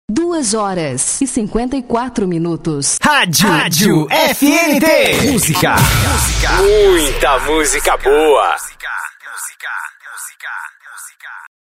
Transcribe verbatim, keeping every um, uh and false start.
Duas horas e cinquenta e quatro minutos. Rádio, Rádio F N T. Música. Música. Muita música boa.